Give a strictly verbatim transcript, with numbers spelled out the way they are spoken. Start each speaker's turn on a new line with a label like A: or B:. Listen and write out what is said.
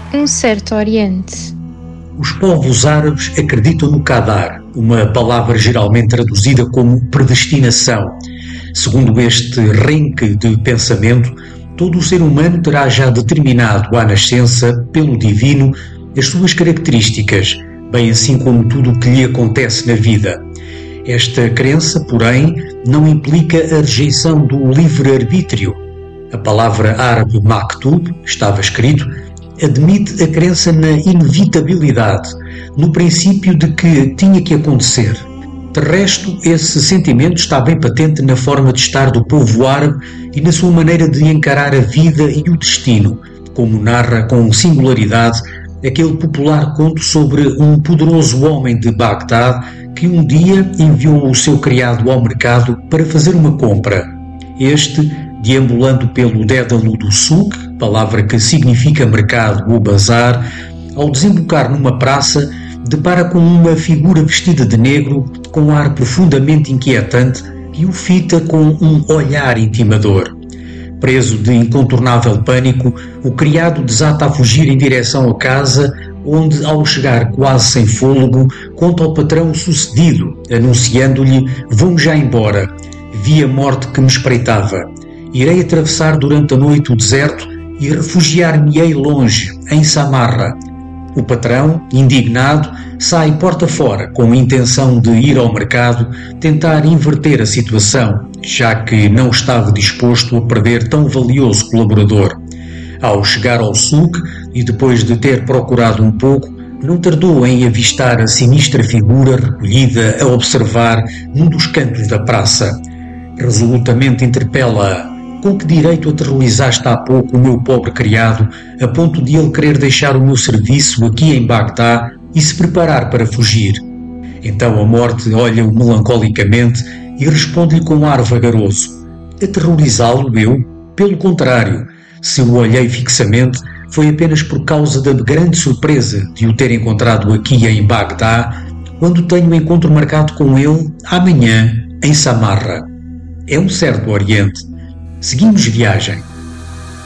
A: Um certo Oriente.
B: Os povos árabes acreditam no qadar, uma palavra geralmente traduzida como predestinação. Segundo este renque de pensamento, todo o ser humano terá já determinado à nascença, pelo divino, as suas características, bem assim como tudo o que lhe acontece na vida. Esta crença, porém, não implica a rejeição do livre-arbítrio. A palavra árabe maktub, estava escrito, admite a crença na inevitabilidade, no princípio de que tinha que acontecer. De resto, esse sentimento está bem patente na forma de estar do povo árabe e na sua maneira de encarar a vida e o destino, como narra com singularidade aquele popular conto sobre um poderoso homem de Bagdade que um dia enviou o seu criado ao mercado para fazer uma compra. Este, deambulando pelo dédalo do souk, palavra que significa mercado ou bazar, ao desembocar numa praça, depara com uma figura vestida de negro com ar profundamente inquietante e o fita com um olhar intimador. Preso de incontornável pânico, o criado desata a fugir em direção à casa, onde, ao chegar quase sem fôlego, conta ao patrão o sucedido, anunciando-lhe: "Vou já embora. Vi a morte que me espreitava. Irei atravessar durante a noite o deserto e refugiar-me-ei longe, em Samarra." O patrão, indignado, sai porta fora com a intenção de ir ao mercado tentar inverter a situação, já que não estava disposto a perder tão valioso colaborador. Ao chegar ao souk e depois de ter procurado um pouco, não tardou em avistar a sinistra figura recolhida a observar num dos cantos da praça. Resolutamente interpela-a: "Com que direito aterrorizaste há pouco o meu pobre criado, a ponto de ele querer deixar o meu serviço aqui em Bagdá e se preparar para fugir?" Então a morte olha-o melancolicamente e responde-lhe com ar vagaroso: "Aterrorizá-lo eu? Pelo contrário, se o olhei fixamente, foi apenas por causa da grande surpresa de o ter encontrado aqui em Bagdá, quando tenho um encontro marcado com ele amanhã em Samarra." É um certo Oriente. Seguimos viagem.